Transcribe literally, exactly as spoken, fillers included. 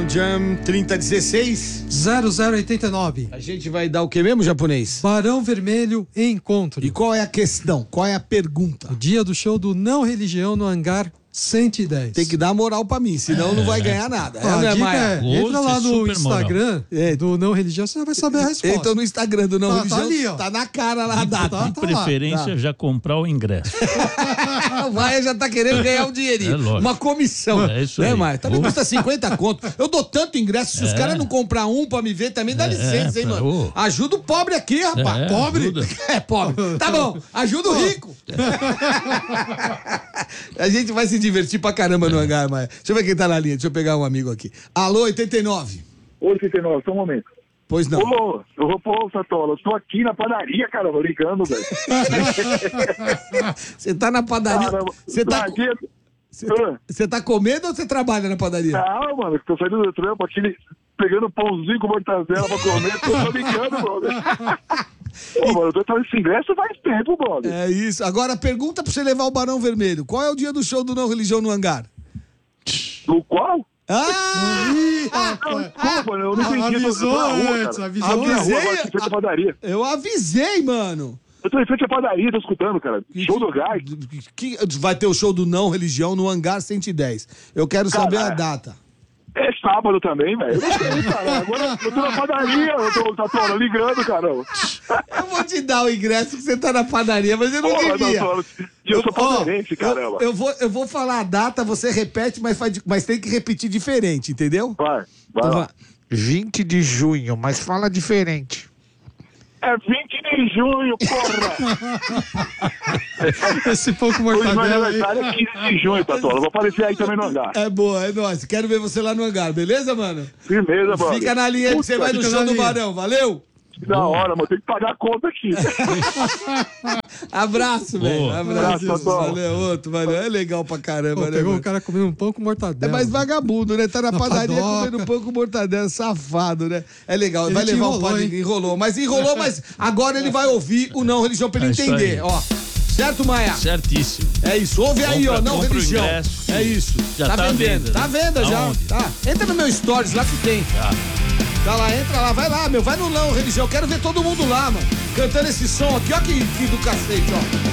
Jam trinta dezesseis zero zero oitenta e nove. A gente vai dar o que mesmo, japonês? Barão Vermelho Encontro. E qual é a questão? Qual é a pergunta? O dia do show do Não Religião no Hangar cento e dez. Tem que dar moral pra mim, senão é. não vai ganhar nada. Ah, é, a dica Maia? é, entra lá no Instagram é. do Não Religião, você vai saber a resposta. Então no Instagram do Não tá, Religião, tá, ali, ó. Tá na cara lá a data. Tá, de tá preferência, lá. já comprar o ingresso. O Maia já tá querendo ganhar um dinheirinho. É uma comissão. É isso né, aí. Maia? Também custa cinquenta conto. Eu dou tanto ingresso, se é. os caras não comprar um pra me ver, também dá é, licença, hein, mano? Oh. Ajuda o pobre aqui, rapaz. É, pobre? Ajuda. É, pobre. Tá bom, ajuda o rico. A gente vai se divertir pra caramba no hangar, Maia. Deixa eu ver quem tá na linha, deixa eu pegar um amigo aqui. Alô, oitenta e nove. Oi, oitenta e nove, só um momento. Pois não. Ô, eu vou pôr, Satola, eu tô aqui na padaria, caramba, brincando, velho. Você tá na padaria? Você tá... Você tá comendo ou você trabalha na padaria? Não, mano, tô saindo do trampo aqui, pegando pãozinho com mortadela pra comer, tô brincando, brother. Pô, mano, eu tô trazendo esse ingresso faz tempo, brother. É isso. Agora, pergunta pra você levar o Barão Vermelho. Qual é o dia do show do Não Religião no hangar? Do qual? Ah! ah desculpa, eu não entendi. Avisou antes, avisou antes. Avisei, eu avisei, mano. Eu tô em frente à padaria, tô escutando, cara. Show do Gás. Que, vai ter o show do Não Religião no Hangar cento e dez. Eu quero cara, saber a data. É sábado também, velho. Eu não sei, cara. Agora eu tô na padaria, eu tô, tá, tô ligando, caramba. Eu vou te dar o ingresso que você tá na padaria, mas eu não Porra, queria. Doutor, eu, eu sou palmeirense, caramba. Eu, eu, vou, eu vou falar a data, você repete, mas, faz, mas tem que repetir diferente, entendeu? Vai, vai. Então, vai. vinte de junho, mas fala diferente. É vinte de junho, porra! Esse pouco mortadela. Hoje meu aniversário é quinze de junho, Tatola. Vou aparecer aí também no hangar. É boa, é nóis. Quero ver você lá no hangar, beleza, mano? Firmeza, mano. Fica na linha aí que você vai no show do Barão, valeu? Que da hora, mano. Tem que pagar a conta aqui. Abraço, velho. Abraço. Abraço, valeu, outro, valeu. É legal pra caramba, Pô, né? Pegou mano? o cara comendo um pão com mortadela. É mais vagabundo, né? Tá na, na padaria padoca. comendo pão com mortadela, safado, né? É legal, ele vai levar enrolou, um padrinho. Enrolou, mas enrolou, mas agora ele vai ouvir o Não Religião pra ele é entender, ó. Certo, Maia? Certíssimo. É isso, ouve aí, compra, ó, Não Religião. Ingresso, é isso. Já tá, tá vendendo. venda, tá né? venda já. Aonde? Tá. Entra no meu stories, lá que tem. Já. Tá lá, entra lá, vai lá, meu, vai no Não Religião. Quero ver todo mundo lá, mano. Cantando esse som aqui, ó que, que do cacete, ó.